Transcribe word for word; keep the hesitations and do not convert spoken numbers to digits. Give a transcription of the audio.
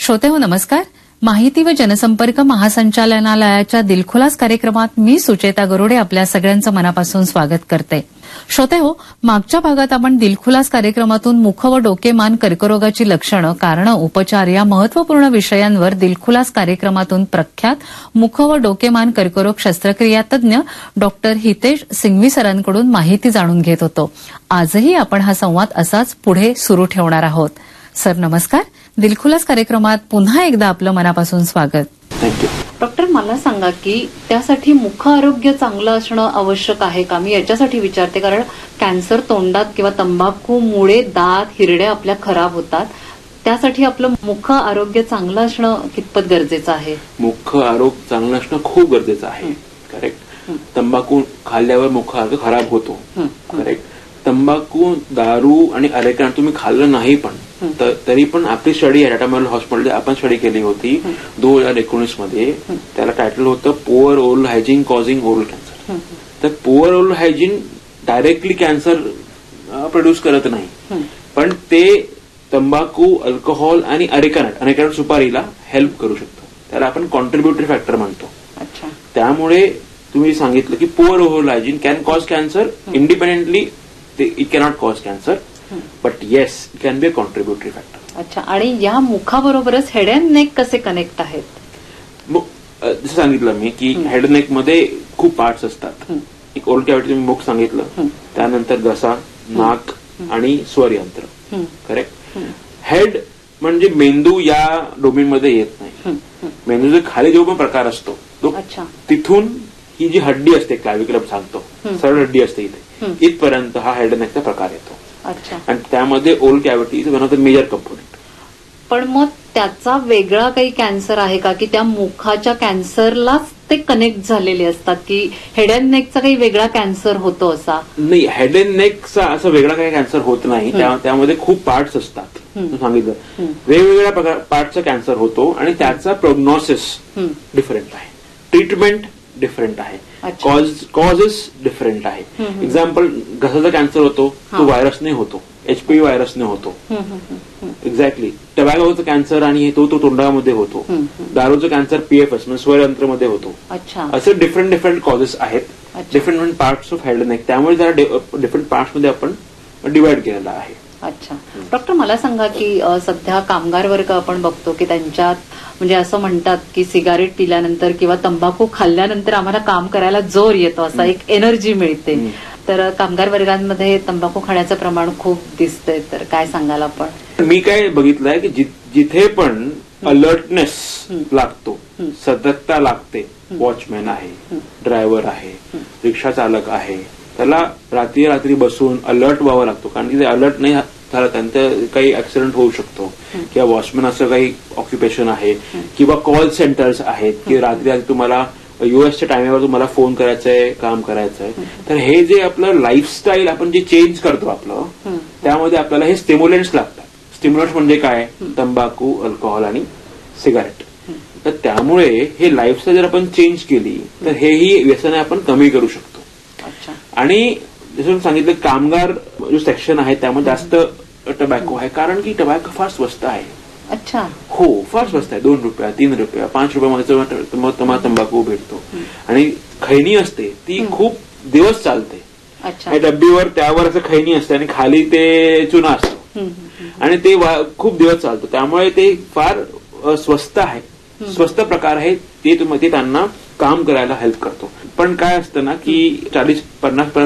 श्रोतेहो नमस्कार. माहिती व जनसंपर्क महासंचालनालयाच्या दिलखुलास कार्यक्रमात मी सुचेता गरुडे आपल्या सगळ्यांचं मनापासून स्वागत करते. श्रोतेहो, मागच्या भागात आपण दिलखुलास कार्यक्रमातून मुख व डोकेमान कर्करोगाची लक्षणं, कारणं, उपचार या महत्वपूर्ण विषयांवर दिलखुलास कार्यक्रमातून प्रख्यात मुख व डोकेमान कर्करोग शस्त्रक्रिया तज्ञ डॉक्टर हितेश सिंघवी सरांकडून माहिती जाणून घेत होतो. आजही आपण हा संवाद असाच पुढे सुरू ठेवणार आहोत. सर नमस्कार. दिलखुलास कार्यक्रमात पुन्हा एकदा आपलं मनापासून स्वागत. थँक्यू. डॉक्टर, मला सांगा की त्यासाठी मुख आरोग्य चांगलं असणं आवश्यक आहे का? मी याच्यासाठी विचारते कारण कॅन्सर तोंडात किंवा तंबाखूमुळे दात हिरड्या आपल्या खराब होतात. त्यासाठी आपलं मुख आरोग्य चांगलं असणं कितपत गरजेचं आहे? मुख आरोग्य चांगलं असणं खूप गरजेचं आहे. करेक्ट. तंबाखू खाल्ल्यावर मुख आरोग्य खराब होतो. करेक्ट. तंबाखू, दारू आणि अरेकान तुम्ही खाल्लं नाही पण तरी पण आपली स्टडी आहे टाटा मेमोरियल हॉस्पिटलमध्ये आपण स्टडी केली होती दोन हजार एकोणीस मध्ये. त्याला टायटल होतं poor oral hygiene causing oral cancer. तर poor oral hygiene directly cancer produce करत नाही, पण ते तंबाखू, अल्कोहोल आणि अरेकानट अरेकानट सुपारीला हेल्प करू शकतं. त्याला आपण कॉन्ट्रीब्युटरी फॅक्टर म्हणतो. त्यामुळे तुम्ही सांगितलं की poor oral hygiene can cause cancer independently. It cannot cause cancer, but yes it can be a contributory factor. अच्छा. आणि या मुखाबरोबरच हेड अँड नेक कसे कनेक्ट आहेत? जसं सांगितलं मी की हेड नेक मध्ये खूप पार्ट्स असतात. एक ओरल कॅव्हिटी तुम्ही मुख सांगितलं, त्यानंतर घसा, नाक आणि स्वरयंत्र. करेक्ट. हेड म्हणजे मेंदू या डोमेनमध्ये येत नाही. मेंदूचा खाली जो पण प्रकार असतो तो तिथून ही जी हड्डी असते क्लॅव्हिक्युलम सांगतो, सरळ हड्डी असते इथे, इथपर्यंत हा हेड नेकचा प्रकार येतो. आणि त्यामध्ये oral cavity is one of the major component. पण मग त्याचा वेगळा काही कॅन्सर आहे का की त्या मुखाच्या कॅन्सरलाच ते कनेक्ट झालेले असतात की हेड अँड नेकचा काही वेगळा कॅन्सर होतो असा? नाही, हेड अँड नेकचा असं वेगळा काही कॅन्सर होत नाही. त्यामध्ये खूप पार्ट्स असतात. सांगितलं वेगवेगळ्या पार्टचा कॅन्सर होतो आणि त्याचा प्रोग्नोसिस डिफरंट आहे, ट्रीटमेंट डिफरंट आहे, कॉज कॉजेस डिफरंट आहे. एक्झाम्पल, घसाचा कॅन्सर होतो तो व्हायरसने होतो, एचपीव्ही व्हायरसने होतो. एक्झॅक्टली. टबॅकोचा कॅन्सर आणि तो तो तोंडामध्ये होतो. दारूचं कॅन्सर पीएफएस म्हणजे स्वरयंत्रमध्ये होतो. असे डिफरंट डिफरंट कॉजेस आहेत, different different parts of head neck. त्यामुळे जरा डिफरंट पार्ट्समध्ये आपण डिवाइड केलेला आहे. अच्छा. डॉक्टर, मला सांगा की सध्या कामगार वर्ग आपण बघतो की त्यांच्यात म्हणजे असं म्हणतात की सिगारेट पिल्यानंतर किंवा तंबाखू खाल्ल्यानंतर आम्हाला काम करायला जोर येतो, असा एक एनर्जी मिळते. तर कामगार वर्गांमध्ये तंबाखू खाण्याचं प्रमाण खूप दिसतंय, तर काय सांगाल आपण? मी काय बघितलंय की जिथे पण अलर्टनेस लागतो, सतर्कता लागते, वॉचमॅन आहे, ड्रायव्हर आहे, रिक्षा चालक आहे, त्याला रात्री रात्री बसून अलर्ट व्हावं लागतो. कारण की ते अलर्ट नाही झालं त्यांचं काही ऍक्सिडेंट होऊ शकतो. किंवा वॉचमॅन असं काही ऑक्युपेशन आहे किंवा कॉल सेंटर्स आहेत की रात्री रात्री तुम्हाला युएसच्या टायमिंगवर तुम्हाला फोन करायचंय, काम करायचंय. तर हे जे आपलं लाईफस्टाईल आपण जे चेंज करतो आपलं, त्यामध्ये आपल्याला हे स्टिम्युलंट्स लागतात. स्टिम्युलंट्स म्हणजे काय? तंबाखू, अल्कोहोल आणि सिगारेट. तर त्यामुळे हे लाईफस्टाईल जर आपण चेंज केली तर हेही व्यसने आपण कमी करू शकतो. आणि जसं सांगितलं, कामगार जो सेक्शन आहे त्यामध्ये जास्त टबॅको आहे कारण की टबॅको फार स्वस्त आहे. अच्छा. हो, फार स्वस्त आहे. दोन रुपया, तीन रुपया, पाच रुपयामध्ये तुम्हाला तंबाखू भेटतो. आणि खैनी असते ती खूप दिवस चालते. डब्बीवर त्यावर असं खैनी असते आणि खाली ते चुना असतो आणि ते खूप दिवस चालतो. त्यामुळे ते फार स्वस्त आहे, स्वस्त प्रकार आहे. ते त्यांना काम करायला हेल्प करतो. पण काय असतं ना की चाळीस पन्नास